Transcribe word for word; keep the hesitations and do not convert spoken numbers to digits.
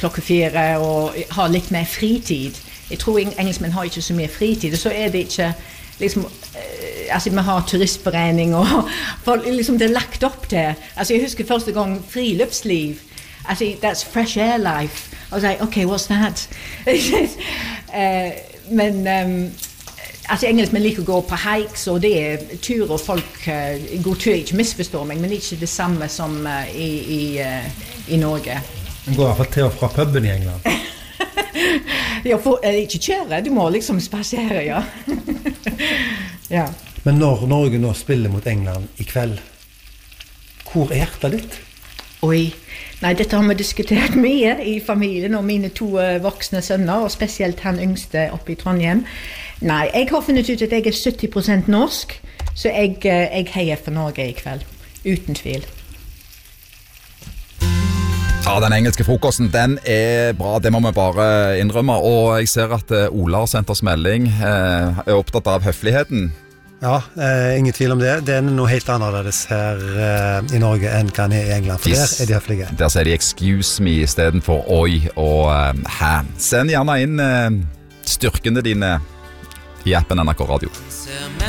klokken fire og har litt mer fritid. Jeg tror engelskmenn har ikke så mye fritid, og så er det ikke liksom, eh, altså vi har turistforening og folk, liksom det er lagt opp til. Altså jeg husker første gang friluftsliv. Altså that's fresh air life. I was like, okay, what's that? uh, men um, altså engelskmenn liker å gå på hikes, og det er tur, og folk uh, går tur, ikke misforstår meg, men ikke det samme som uh, i, i, uh, i Norge. Man går i hvert fall til og fra puben i England. Ja, for, uh, ikke kjøre, du må liksom spasere, ja. Ja. Men når Norge nå spiller mot England i kveld, hvor er hjertet ditt? Oi, nei, dette har vi diskutert mye i familien og mine to uh, voksne sønner, og spesielt han yngste oppe i Trondheim. Nei, jeg har funnet ut at jeg er sytti prosent norsk, så jeg, uh, jeg heier for Norge i kveld, uten tvil. Ja, den engelske frokosten, den er bra, det må vi bare innrømme, og jeg ser at uh, Ola har sendt oss melding, uh, er opptatt av høfligheten. Ja, eh, ingen tvil om det. Det er noe helt annerledes her eh, i Norge enn kan i England, for der er de høflige. Der sier de excuse me i stedet for oi og uh, hæ. Send gjerne inn uh, styrkene dine i appen N R K Radio.